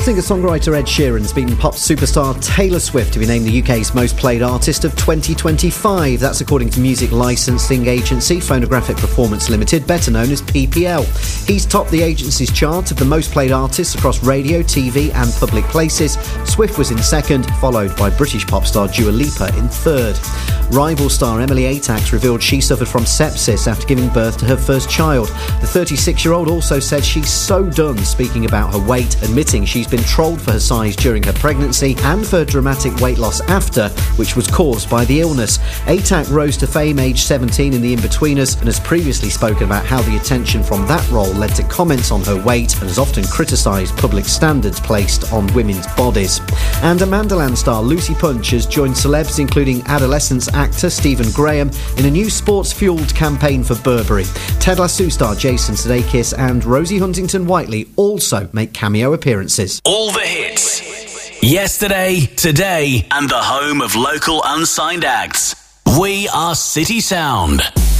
Singer-songwriter Ed Sheeran's beaten pop superstar Taylor Swift to be named the UK's most played artist of 2025. That's according to music licensing agency Phonographic Performance Limited, better known as PPL. He's topped the agency's chart of the most played artists across radio, TV and public places. Swift was in second, followed by British pop star Dua Lipa in third. Rival star Emily Atax revealed she suffered from sepsis after giving birth to her first child. The 36-year-old also said she's so done speaking about her weight, admitting she's been trolled for her size during her pregnancy and for her dramatic weight loss after, which was caused by the illness. Atack rose to fame aged 17 in The Inbetweeners and has previously spoken about how the attention from that role led to comments on her weight and has often criticised public standards placed on women's bodies. And Amandaland star Lucy Punch has joined celebs including adolescence actor Stephen Graham in a new sports-fuelled campaign for Burberry. Ted Lasso star Jason Sudeikis and Rosie Huntington-Whiteley also make cameo appearances. All the hits. Yesterday, today, and the home of local unsigned acts. We are City Sound.